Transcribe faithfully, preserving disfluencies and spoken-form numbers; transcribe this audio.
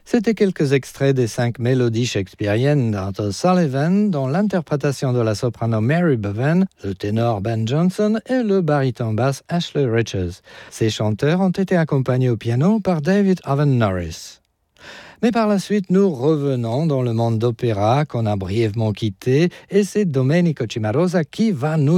C'était quelques extraits des cinq mélodies shakespeariennes d'Arthur Sullivan, dont l'interprétation de la soprano Mary Bevan, le ténor Ben Jonson et le baryton basse Ashley Richards. Ces chanteurs ont été accompagnés au piano par David Owen Norris. Mais par la suite, nous revenons dans le monde d'opéra qu'on a brièvement quitté, et c'est Domenico Cimarosa qui va nous